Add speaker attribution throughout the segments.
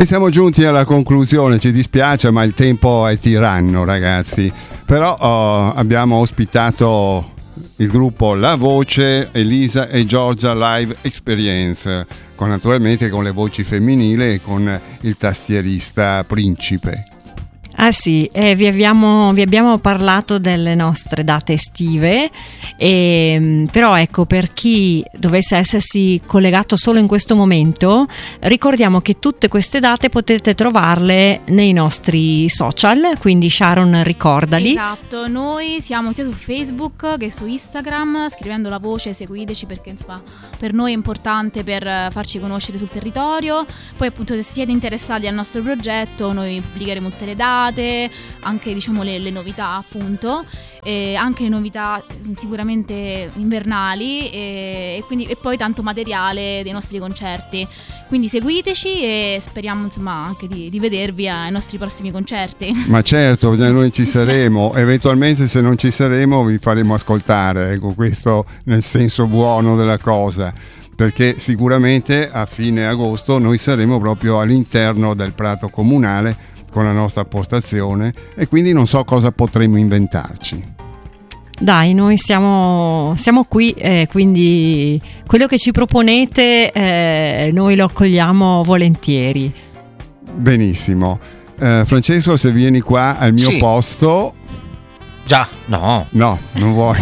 Speaker 1: E siamo giunti alla conclusione, ci dispiace ma il tempo è tiranno, ragazzi, però abbiamo ospitato il gruppo La Voce, Elisa e Giorgia Live Experience, naturalmente con le voci femminili e con il tastierista Principe.
Speaker 2: Ah sì, vi abbiamo parlato delle nostre date estive, però ecco, per chi dovesse essersi collegato solo in questo momento, ricordiamo che tutte queste date potete trovarle nei nostri social, quindi Sharon, ricordali.
Speaker 3: Esatto, noi siamo sia su Facebook che su Instagram, scrivendo La Voce seguiteci, perché insomma per noi è importante per farci conoscere sul territorio. Poi appunto se siete interessati al nostro progetto noi pubblicheremo tutte le date, anche diciamo le novità appunto, anche le novità sicuramente invernali e poi tanto materiale dei nostri concerti, quindi seguiteci e speriamo insomma anche di vedervi ai nostri prossimi concerti. Ma
Speaker 1: certo, noi ci saremo, eventualmente se non ci saremo vi faremo ascoltare, ecco, questo nel senso buono della cosa, perché sicuramente a fine agosto noi saremo proprio all'interno del prato comunale con la nostra postazione e quindi non so cosa potremo inventarci.
Speaker 2: Dai, noi siamo qui, quindi quello che ci proponete noi lo accogliamo volentieri.
Speaker 1: Benissimo. Francesco, se vieni qua al mio posto...
Speaker 4: Già, no,
Speaker 1: non vuoi.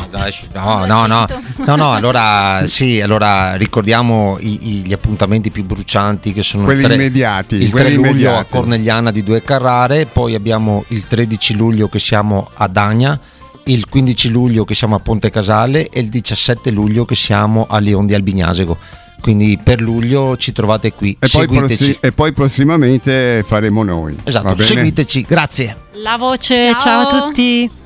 Speaker 4: No, allora ricordiamo gli appuntamenti più brucianti, che sono
Speaker 1: quelli immediati.
Speaker 4: Il 3 luglio a Cornegliana di Due Carrare, poi abbiamo il 13 luglio che siamo a Dagna, il 15 luglio che siamo a Ponte Casale e il 17 luglio che siamo a Leon di Albignasego. Quindi per luglio ci trovate qui, seguiteci.
Speaker 1: E poi prossimamente faremo noi.
Speaker 4: Esatto, seguiteci, grazie.
Speaker 2: La Voce, ciao a tutti.